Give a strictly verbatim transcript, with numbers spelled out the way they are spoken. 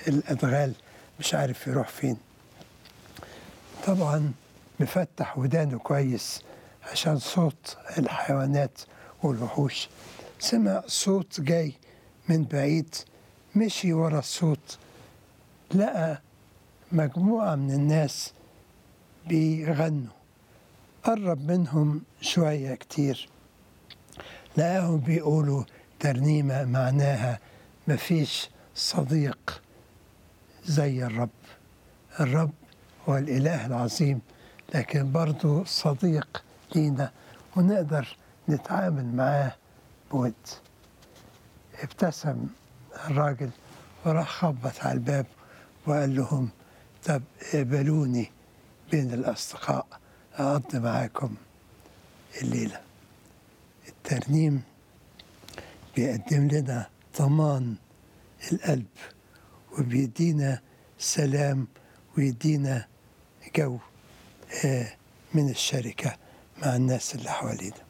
الأدغال مش عارف يروح فين. طبعا مفتح ودانه كويس عشان صوت الحيوانات والوحوش. سمع صوت جاي من بعيد، مشي ورا الصوت، لقى مجموعة من الناس بيغنوا. قرب منهم شوية كتير، لقاهم بيقولوا ترنيمة معناها مفيش صديق زي الرب. الرب هو الإله العظيم، لكن برضو صديق لينا ونقدر نتعامل معاه بود. ابتسم الراجل وراح خبط على الباب وقال لهم طب اقبلوني بين الأصدقاء أقضي معاكم الليلة. الترنيم بيقدم لنا ضمان القلب وبيدينا سلام ويدينا جو من الشركة مع الناس اللي حوالينا.